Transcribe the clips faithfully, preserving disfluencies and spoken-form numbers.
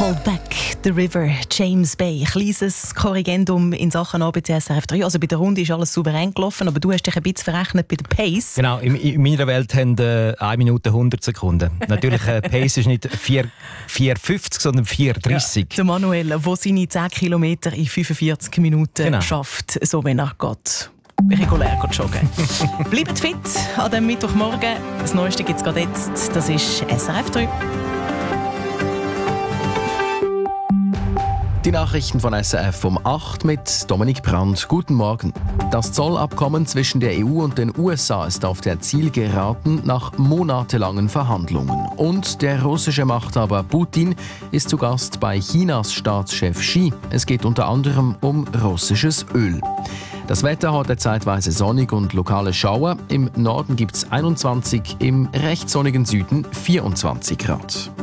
Hold Back the River, James Bay. Kleines Korrigendum in Sachen A B C S R F drei. Also bei der Runde ist alles souverän gelaufen, aber du hast dich ein bisschen verrechnet bei der Pace. Genau, in, in meiner Welt haben äh, eine Minute hundert Sekunden. Natürlich, äh, Pace ist nicht vier fünfzig, sondern vier dreißig. Ja, der Manuel, der seine zehn Kilometer in fünfundvierzig Minuten genau. schafft, so wenn er geht. Regulär joggen. Bleibt fit an diesem Mittwochmorgen. Das Neueste gibt es gerade jetzt. Das ist S R F drei. Die Nachrichten von S R F um acht mit Dominik Brandt. Guten Morgen. Das Zollabkommen zwischen der E U und den U S A ist auf der Zielgeraden nach monatelangen Verhandlungen. Und der russische Machthaber Putin ist zu Gast bei Chinas Staatschef Xi. Es geht unter anderem um russisches Öl. Das Wetter heute zeitweise sonnig und lokale Schauer. Im Norden gibt es einundzwanzig, im recht sonnigen Süden vierundzwanzig Grad.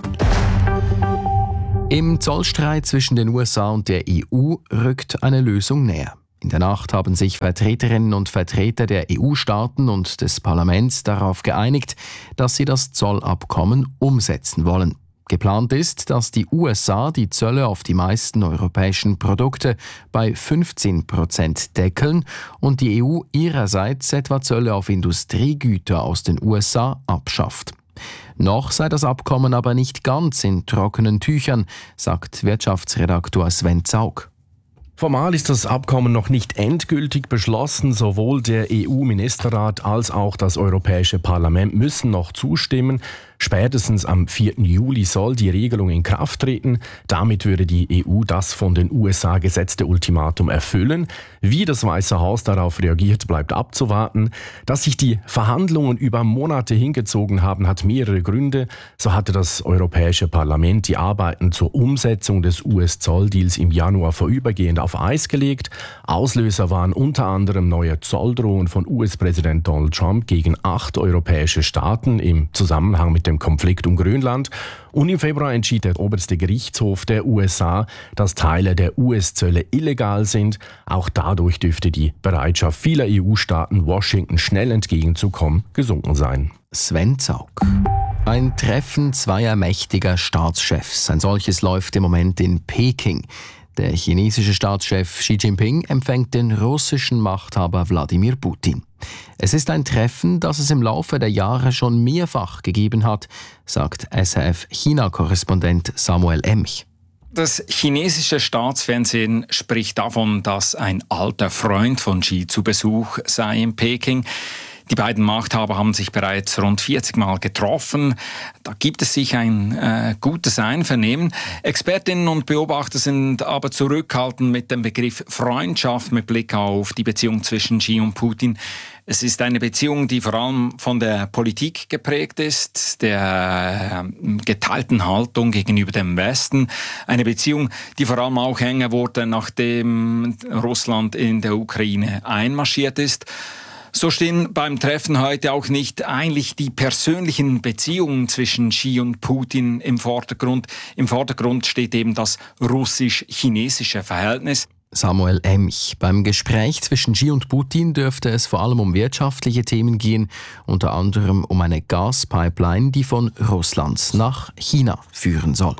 Im Zollstreit zwischen den U S A und der E U rückt eine Lösung näher. In der Nacht haben sich Vertreterinnen und Vertreter der E U-Staaten und des Parlaments darauf geeinigt, dass sie das Zollabkommen umsetzen wollen. Geplant ist, dass die U S A die Zölle auf die meisten europäischen Produkte bei fünfzehn Prozent deckeln und die E U ihrerseits etwa Zölle auf Industriegüter aus den U S A abschafft. Noch sei das Abkommen aber nicht ganz in trockenen Tüchern, sagt Wirtschaftsredaktor Sven Zaug. Formal ist das Abkommen noch nicht endgültig beschlossen. Sowohl der E U-Ministerrat als auch das Europäische Parlament müssen noch zustimmen. Spätestens am vierten Juli soll die Regelung in Kraft treten. Damit würde die E U das von den U S A gesetzte Ultimatum erfüllen. Wie das Weiße Haus darauf reagiert, bleibt abzuwarten. Dass sich die Verhandlungen über Monate hingezogen haben, hat mehrere Gründe. So hatte das Europäische Parlament die Arbeiten zur Umsetzung des U S-Zolldeals im Januar vorübergehend auf Eis gelegt. Auslöser waren unter anderem neue Zolldrohungen von U S-Präsident Donald Trump gegen acht europäische Staaten im Zusammenhang mit dem Konflikt um Grönland. Und im Februar entschied der oberste Gerichtshof der U S A, dass Teile der U S-Zölle illegal sind. Auch dadurch dürfte die Bereitschaft vieler E U-Staaten, Washington schnell entgegenzukommen, gesunken sein. Sven Zaug. Ein Treffen zweier mächtiger Staatschefs. Ein solches läuft im Moment in Peking. Der chinesische Staatschef Xi Jinping empfängt den russischen Machthaber Wladimir Putin. Es ist ein Treffen, das es im Laufe der Jahre schon mehrfach gegeben hat, sagt S R F-China-Korrespondent Samuel Emch. Das chinesische Staatsfernsehen spricht davon, dass ein alter Freund von Xi zu Besuch sei in Peking. Die beiden Machthaber haben sich bereits rund vierzig Mal getroffen. Da gibt es sicher ein äh, gutes Einvernehmen. Expertinnen und Beobachter sind aber zurückhaltend mit dem Begriff Freundschaft mit Blick auf die Beziehung zwischen Xi und Putin. Es ist eine Beziehung, die vor allem von der Politik geprägt ist, der äh, geteilten Haltung gegenüber dem Westen. Eine Beziehung, die vor allem auch enger wurde, nachdem Russland in der Ukraine einmarschiert ist. So stehen beim Treffen heute auch nicht eigentlich die persönlichen Beziehungen zwischen Xi und Putin im Vordergrund. Im Vordergrund steht eben das russisch-chinesische Verhältnis. Samuel Emch. Beim Gespräch zwischen Xi und Putin dürfte es vor allem um wirtschaftliche Themen gehen, unter anderem um eine Gaspipeline, die von Russland nach China führen soll.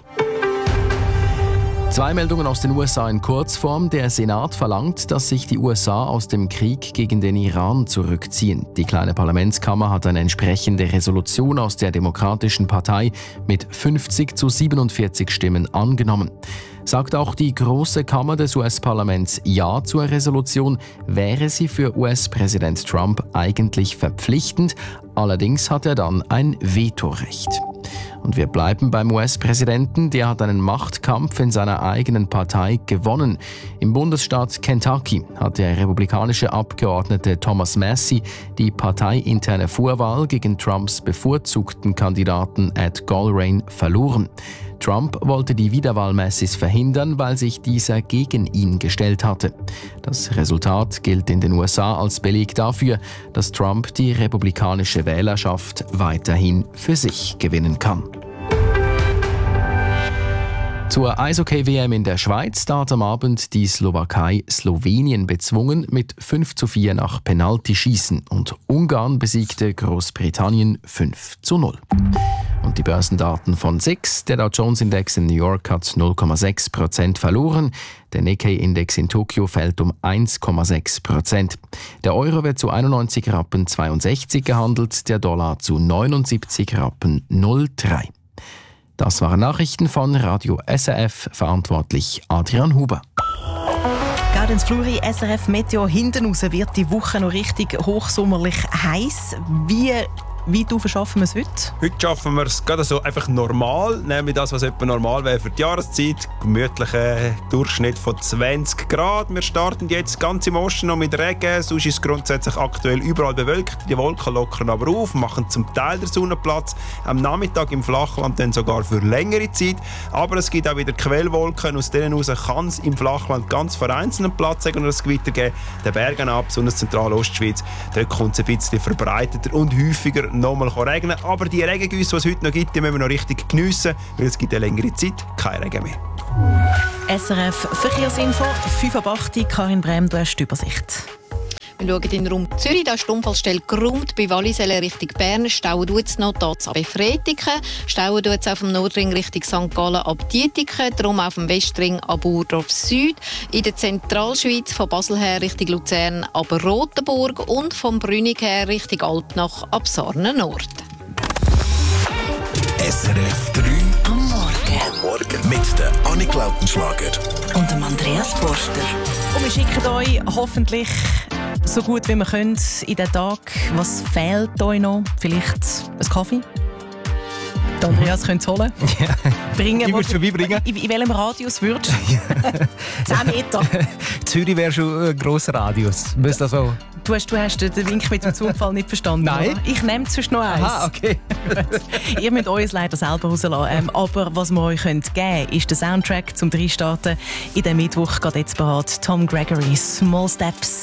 Zwei Meldungen aus den U S A in Kurzform. Der Senat verlangt, dass sich die U S A aus dem Krieg gegen den Iran zurückziehen. Die kleine Parlamentskammer hat eine entsprechende Resolution aus der Demokratischen Partei mit fünfzig zu siebenundvierzig Stimmen angenommen. Sagt auch die Große Kammer des U S-Parlaments Ja zur Resolution, wäre sie für U S-Präsident Trump eigentlich verpflichtend. Allerdings hat er dann ein Vetorecht. Und wir bleiben beim U S-Präsidenten. Der hat einen Machtkampf in seiner eigenen Partei gewonnen. Im Bundesstaat Kentucky hat der republikanische Abgeordnete Thomas Massie die parteiinterne Vorwahl gegen Trumps bevorzugten Kandidaten Ed Galbraith verloren. Trump wollte die Wiederwahl Massies verhindern, weil sich dieser gegen ihn gestellt hatte. Das Resultat gilt in den U S A als Beleg dafür, dass Trump die republikanische Wählerschaft weiterhin für sich gewinnen kann. Zur Eishockey-W M in der Schweiz da hat am Abend die Slowakei Slowenien bezwungen mit fünf zu vier nach Penaltyschießen und Ungarn besiegte Großbritannien fünf zu null. Und die Börsendaten von S I X. Der Dow Jones Index in New York hat null Komma sechs Prozent verloren. Der Nikkei-Index in Tokio fällt um eins Komma sechs Prozent. Der Euro wird zu einundneunzig Rappen zweiundsechzig gehandelt, der Dollar zu neunundsiebzig Rappen null Komma drei. Das waren Nachrichten von Radio S R F, verantwortlich Adrian Huber. Gaudenz Fluri, S R F Meteo. Hinten raus wird die Woche noch richtig hochsommerlich heiß. Wie weit rauf schaffen wir es heute? Heute schaffen wir es gerade so einfach normal, nämlich das, was etwa normal wäre für die Jahreszeit. Gemütlicher Durchschnitt von zwanzig Grad. Wir starten jetzt ganz im Osten noch mit Regen. Sonst ist es grundsätzlich aktuell überall bewölkt. Die Wolken lockern aber auf, machen zum Teil der Sonne Platz. Am Nachmittag im Flachland dann sogar für längere Zeit. Aber es gibt auch wieder Quellwolken. Aus denen heraus kann es im Flachland ganz vereinzelten Platz und es weitergehen. Den Bergen ab, besonders Zentral-Ostschweiz, dort kommt es ein bisschen verbreiteter und häufiger nochmal regnen. Aber die Regengüsse, die es heute noch gibt, die müssen wir noch richtig geniessen, weil es gibt eine längere Zeit kein Regen mehr. S R F Verkehrsinfo, fünf ab acht, Karin Brehm, du hast die Übersicht. Wir schauen in den Raum Zürich, da ist die Unfallstelle Grund bei Wallisellen Richtung Bern. Stauen tut es noch dort ab Fretiken. Stauen tut es auf dem Nordring Richtung Sankt Gallen ab Dietiken. Darum auf dem Westring ab Urdorf Süd. In der Zentralschweiz von Basel her Richtung Luzern ab Rotenburg. Und vom Brünig her Richtung Altnach ab Sarnen Nord. S R F drei am Morgen. Am Morgen mit der Annik Lautenschlager und dem Andreas Forster. Und wir schicken euch hoffentlich so gut wie wir können in den Tag. Was fehlt euch noch? Vielleicht ein Kaffee? Der Andreas könnte es holen. Ja. Bringen, ich würde es vorbeibringen. In, in welchem Radius würdest du? zehn Meter. Zürich wäre schon ein grosser Radius. Also du, hast, du hast den Wink mit dem Zugfall nicht verstanden. Nein. Oder? Ich nehme sonst noch eins. Aha, okay. Ihr müsst uns leider selber rauslassen. Ähm, aber was wir euch geben können, ist der Soundtrack zum Dreistarten. In diesem Mittwoch geht jetzt bereit Tom Gregory, Small Steps.